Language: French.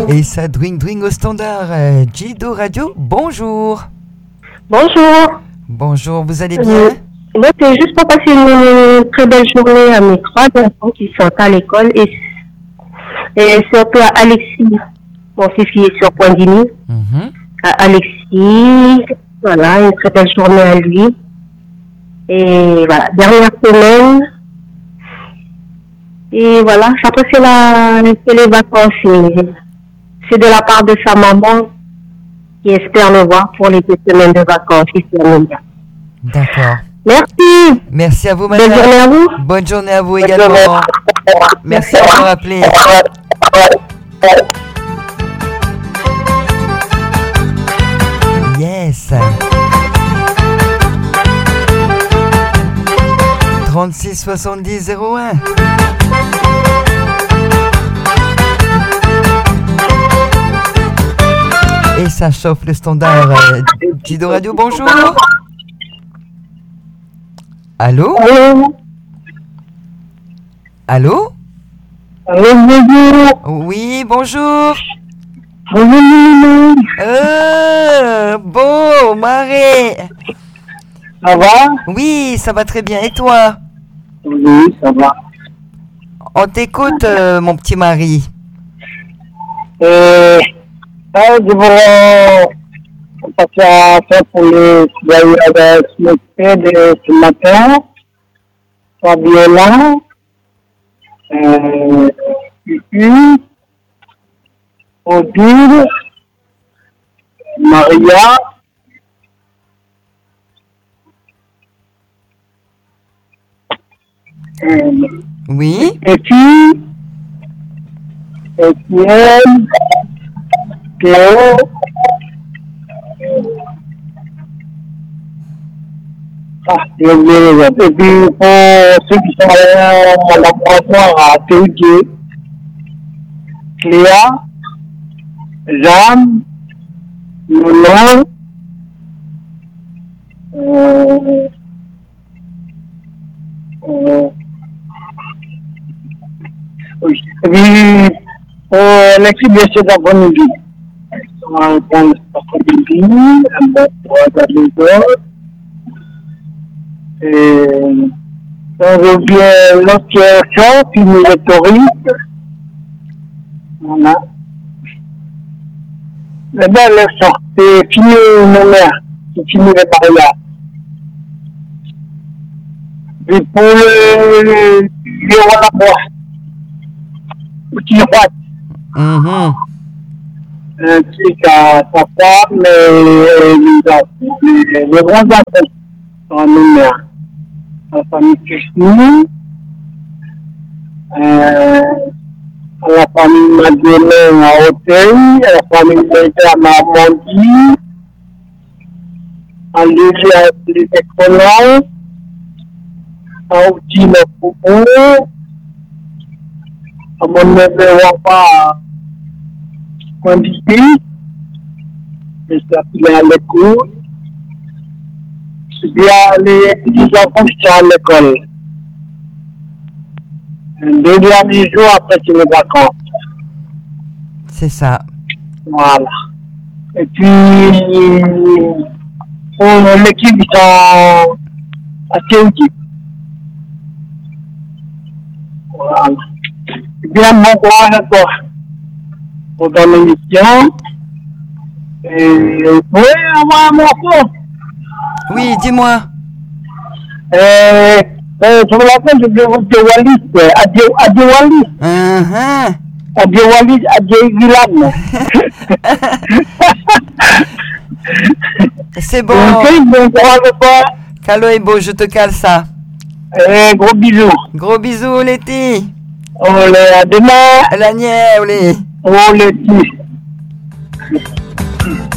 Et ça dwing au standard. Jido Radio, bonjour. Bonjour. Bonjour, vous allez bien? Moi, c'est juste pour passer une très belle journée à mes 3 enfants qui sont à l'école et surtout à Alexis, mon fils qui est sur Pointe-Dini. À Alexis, voilà, une très belle journée à lui. Et voilà, dernière semaine. Et voilà, après c'est les vacances. C'est de la part de sa maman qui espère le voir pour les 2 semaines de vacances ici à Média. D'accord. Merci. Merci à vous, madame. Bonne journée à vous. Bonne journée à vous également. Merci de me rappeler. Yes. 36 70 01. Et ça chauffe le standard. Jido Radio, bonjour. Allô? Allô? Allô, bonjour. Oui, bonjour. Bonjour. Bon, Marie. Ça va? Oui, ça va très bien. Et toi? Oui, ça va. On t'écoute, mon petit mari. Je voudrais passer à faire pour les citoyens de ce matin. Fabiola, Pupu, Odile, Maria, Oui. et puis Étienne, Théo, et puis pour ceux qui sont en laboratoire à Théodier, Cléa, Jeanne, Nolan, oui. Et puis pour l'équipe de cet après-midi, on va répondre cet après-midi, à l'autre. Et on revient l'autre chose, puis nous les touristes. Voilà. Les belles sortes, c'est fini nos mères, c'est fini les barrières. Et pour le voilà quoi, petit roi, un truc à sa femme, les grands enfants sont nos mères. La famille Christine, à la famille Madeleine à Hauteuil, à la famille Médane à Mondi, à Léger à l'École, à Outine à Poupou, à mon neveu Wapa à Quantité, et ça fait à l'école. C'est bien les petits enfants qui sont à l'école. Les derniers jours après c'est les vacances. C'est ça. Voilà. Et puis, pour l'équipe, ils sont à Théodier. Voilà. Et bien, bon courage à toi pour ton émission. Et vous pouvez avoir un morceau. Oui, dis-moi. Je me rappelle de Wallis, Adieu Wallis. Adieu Wallis, adieu Villan. C'est bon. Bon courage à toi. Calo est beau, je te cale ça. Gros bisous. Gros bisous, Letty. À demain. La nière, Olé. Letty.